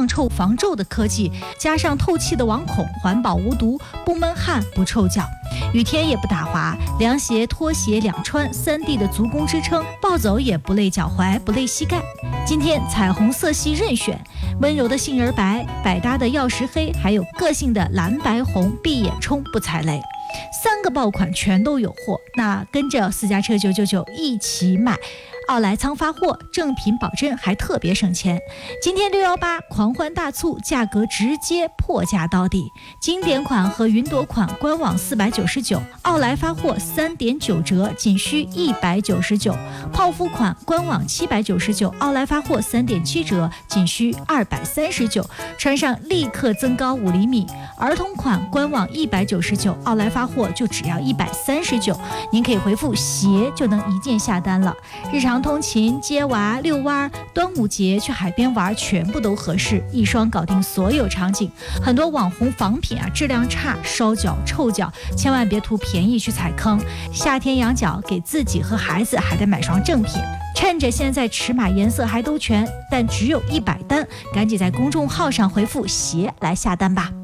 抗臭防皱的科技，加上透气的网孔，环保无毒，不闷汗不臭脚，雨天也不打滑，凉鞋拖鞋两穿，3D 的足弓支撑，暴走也不累脚踝不累膝盖。今天彩虹色系任选，温柔的杏仁白，百搭的曜石黑，还有个性的蓝白红，闭眼冲不踩雷，3个爆款全都有货。那跟着私家车999一起买，奥莱仓发货，正品保真，还特别省钱。今天618狂欢大促，价格直接破价到底。经典款和云朵款官网499，奥莱发货3.9折，仅需199；泡芙款官网799，奥莱发货3.7折，仅需239。穿上立刻增高5厘米。儿童款官网199，奥莱发货就只要139。您可以回复鞋就能一键下单了。日常通勤、接娃、遛弯，端午节去海边玩，全部都合适，一双搞定所有场景。很多网红仿品质量差，烧脚臭脚，千万别图便宜去踩坑。夏天养脚，给自己和孩子还得买双正品。趁着现在尺码颜色还都全，但只有100单，赶紧在公众号上回复鞋来下单吧。